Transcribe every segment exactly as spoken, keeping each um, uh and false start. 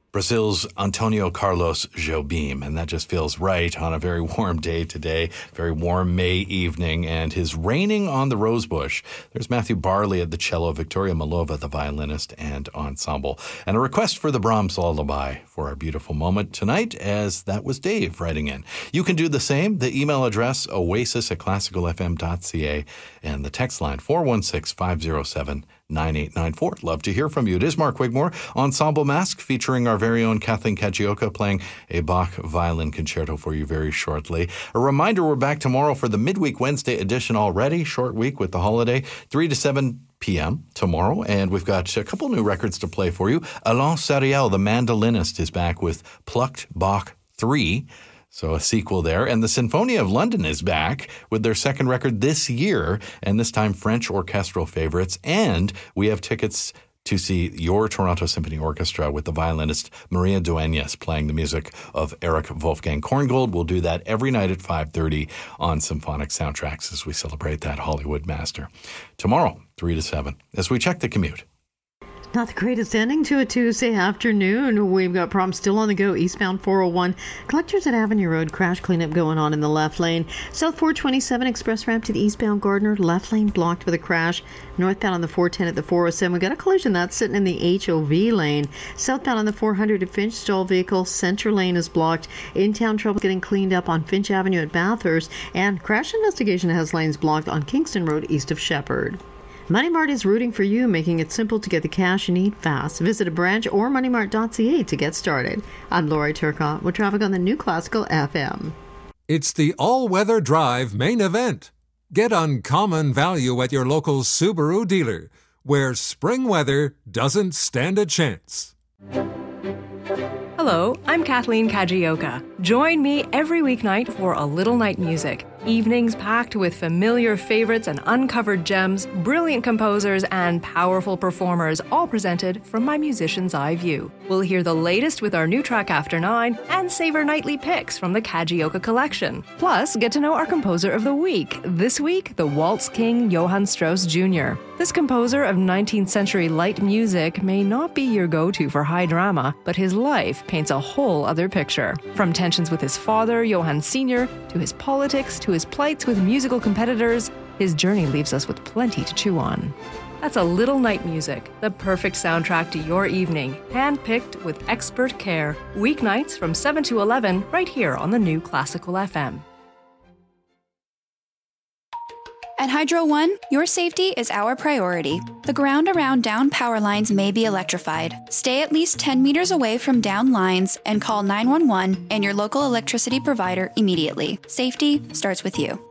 Brazil's Antonio Carlos Jobim, and that just feels right on a very warm day today, very warm May evening, and his Raining on the Rosebush. There's Matthew Barley at the cello, Victoria Malova, the violinist and ensemble, and a request for the Brahms Lullaby for our beautiful moment tonight, as that was Dave writing in. You can do the same. The email address, oasis at classical f m dot c a, and the text line, four one six, five oh seven, nine eight nine four. Love to hear from you. It is Mark Wigmore, Ensemble Mask, featuring our very own Kathleen Kajioka playing a Bach violin concerto for you very shortly. A reminder, we're back tomorrow for the midweek Wednesday edition already. Short week with the holiday, three to seven p.m. tomorrow, and we've got a couple new records to play for you. Alain Sariel, the mandolinist, is back with Plucked Bach three. So a sequel there. And the Sinfonia of London is back with their second record this year, and this time French orchestral favorites. And we have tickets to see your Toronto Symphony Orchestra with the violinist Maria Dueñas playing the music of Eric Wolfgang Korngold. We'll do that every night at five thirty on Symphonic Soundtracks as we celebrate that Hollywood master. Tomorrow, three to seven, as we check the commute. Not the greatest ending to a Tuesday afternoon. We've got problems still on the go. Eastbound four oh one. Collectors at Avenue Road. Crash cleanup going on in the left lane. South four twenty-seven express ramp to the eastbound Gardner. Left lane blocked with a crash. Northbound on the four ten at the four oh seven. We've got a collision that's sitting in the H O V lane. Southbound on the four hundred at Finch. Stall vehicle. Center lane is blocked. In-town trouble getting cleaned up on Finch Avenue at Bathurst. And crash investigation has lanes blocked on Kingston Road east of Shepherd. Money Mart is rooting for you, making it simple to get the cash you need fast. Visit a branch or money mart dot c a to get started. I'm Lori Turcotte with traffic on the new Classical F M. It's the all-weather drive main event. Get uncommon value at your local Subaru dealer, where spring weather doesn't stand a chance. Hello, I'm Kathleen Kajioka. Join me every weeknight for A Little Night Music. Evenings packed with familiar favorites and uncovered gems, brilliant composers, and powerful performers, all presented from my musician's eye view. We'll hear the latest with our new track After Nine and savor nightly picks from the Kajioka collection. Plus, get to know our composer of the week. This week, the Waltz King Johann Strauss Junior This composer of nineteenth century light music may not be your go-to for high drama, but his life paints a whole other picture. From tensions with his father, Johann Senior, to his politics, to his plights with musical competitors, his journey leaves us with plenty to chew on. That's A Little Night Music, the perfect soundtrack to your evening, hand-picked with expert care. Weeknights from seven to eleven, right here on the new Classical F M. At Hydro One, your safety is our priority. The ground around down power lines may be electrified. Stay at least ten meters away from down lines and call nine one one and your local electricity provider immediately. Safety starts with you.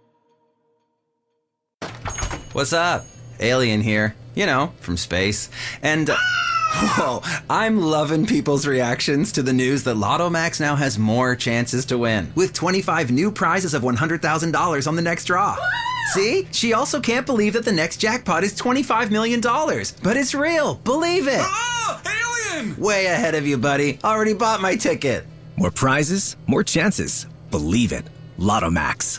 What's up? Alien here. You know, from space. And... Uh, whoa, I'm loving people's reactions to the news that Lotto Max now has more chances to win, with twenty-five new prizes of one hundred thousand dollars on the next draw. See? She also can't believe that the next jackpot is twenty-five million dollars. But it's real. Believe it. Ah, alien! Way ahead of you, buddy. Already bought my ticket. More prizes, more chances. Believe it. Lotto Max.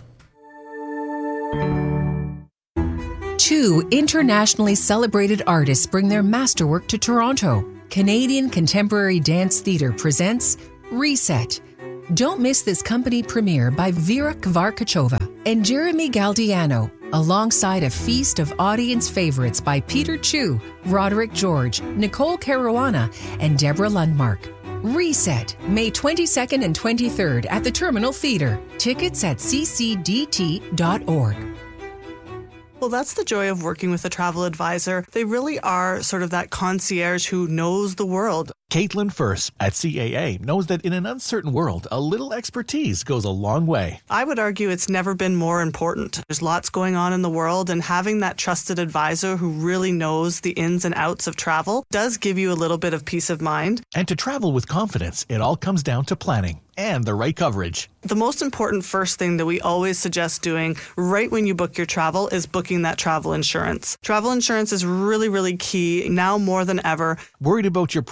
Two internationally celebrated artists bring their masterwork to Toronto. Canadian Contemporary Dance Theatre presents Reset. Don't miss this company premiere by Vera Kvarkachova and Jeremy Galdiano, alongside a feast of audience favorites by Peter Chu, Roderick George, Nicole Caruana, and Deborah Lundmark. Reset, May twenty-second and twenty-third at the Terminal Theatre. Tickets at c c d t dot org. Well, that's the joy of working with a travel advisor. They really are sort of that concierge who knows the world. Caitlin First at C A A knows that in an uncertain world, a little expertise goes a long way. I would argue it's never been more important. There's lots going on in the world, and having that trusted advisor who really knows the ins and outs of travel does give you a little bit of peace of mind. And to travel with confidence, it all comes down to planning and the right coverage. The most important first thing that we always suggest doing right when you book your travel is booking that travel insurance. Travel insurance is really, really key now more than ever. Worried about your pre-existing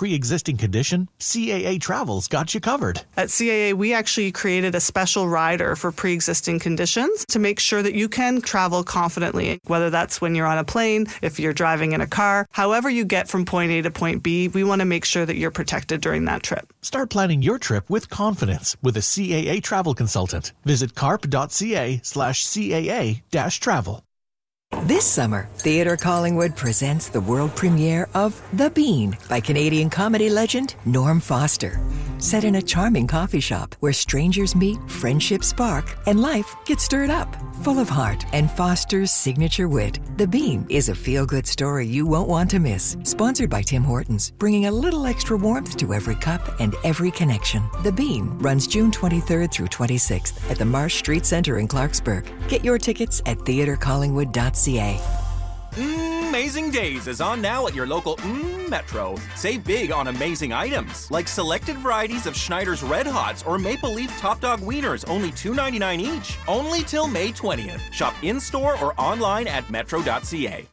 pre-existing condition, C A A Travel's got you covered. At C A A, we actually created a special rider for pre-existing conditions to make sure that you can travel confidently, whether that's when you're on a plane, if you're driving in a car, however you get from point A to point B, we want to make sure that you're protected during that trip. Start planning your trip with confidence with a C A A travel consultant. Visit carp.ca slash CAA dash travel. This summer, Theatre Collingwood presents the world premiere of The Bean by Canadian comedy legend Norm Foster. Set in a charming coffee shop where strangers meet, friendships spark, and life gets stirred up. Full of heart and Foster's signature wit, The Bean is a feel-good story you won't want to miss. Sponsored by Tim Hortons, bringing a little extra warmth to every cup and every connection. The Bean runs June twenty-third through twenty-sixth at the Marsh Street Centre in Clarksburg. Get your tickets at theatre collingwood dot c a. Mm, Amazing Days is on now at your local mm, Metro. Save big on amazing items, like selected varieties of Schneider's Red Hots or Maple Leaf Top Dog Wieners, only two dollars and ninety-nine cents each. Only till May twentieth. Shop in-store or online at metro dot c a.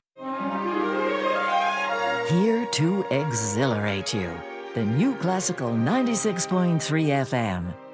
Here to exhilarate you. The New Classical ninety-six point three F M.